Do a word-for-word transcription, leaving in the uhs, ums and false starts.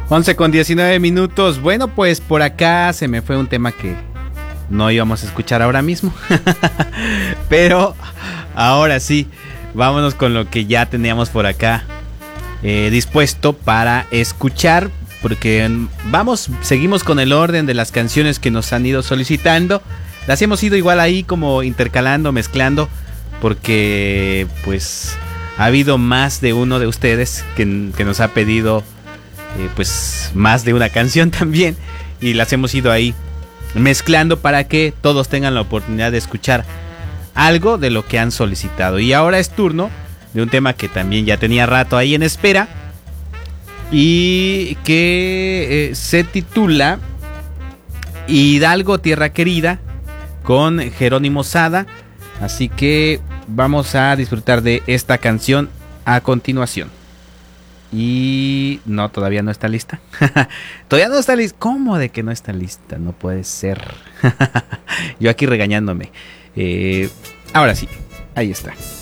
once con diecinueve minutos. Bueno, pues por acá se me fue un tema que no íbamos a escuchar ahora mismo. Pero ahora sí, vámonos con lo que ya teníamos por acá eh, dispuesto para escuchar. Porque vamos, seguimos con el orden de las canciones que nos han ido solicitando. Las hemos ido igual ahí como intercalando, mezclando. Porque pues ha habido más de uno de ustedes que, que nos ha pedido eh, pues más de una canción también. Y las hemos ido ahí mezclando para que todos tengan la oportunidad de escuchar algo de lo que han solicitado. Y ahora es turno de un tema que también ya tenía rato ahí en espera. Y que eh, se titula Hidalgo, Tierra Querida, con Jerónimo Sada. Así que vamos a disfrutar de esta canción a continuación. Y no, todavía no está lista. Todavía no está lista. ¿Cómo de que no está lista? No puede ser. Yo aquí regañándome. eh, Ahora sí, ahí está.